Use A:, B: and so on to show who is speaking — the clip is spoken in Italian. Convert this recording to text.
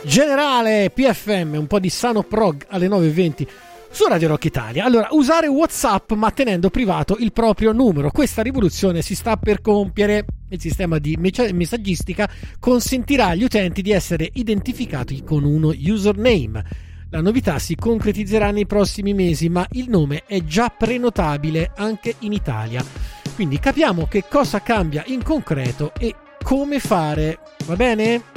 A: Generale PFM, un po' di sano prog alle 9:20 su Radio Rock Italia. Allora, usare WhatsApp ma tenendo privato il proprio numero. Questa rivoluzione si sta per compiere. Il sistema di messaggistica consentirà agli utenti di essere identificati con uno username. La novità si concretizzerà nei prossimi mesi, ma il nome è già prenotabile anche in Italia. Quindi capiamo che cosa cambia in concreto e come fare. Va bene?